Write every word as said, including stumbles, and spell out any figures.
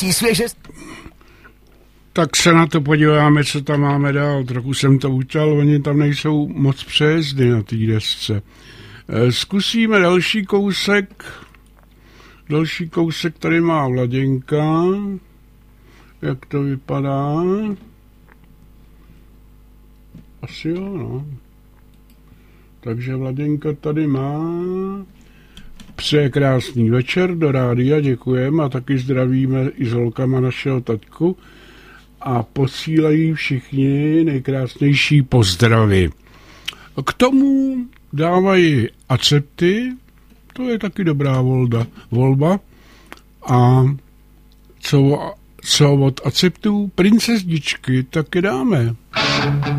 domácí svěžest. Tak se na to podíváme, co tam máme dál. Trochu jsem to utěl, oni tam nejsou moc přejezdy na té desce. Zkusíme další kousek. Další kousek tady má Vladěnka. Jak to vypadá? Asi jo, no. Takže Vladěnka tady má. Přeje krásný večer do rádia, děkujeme a taky zdravíme i s holkama našeho taťku a posílají všichni nejkrásnější pozdravy. K tomu dávají acepty, to je taky dobrá volba, volba. A co, co od aceptů princezdičky taky dáme.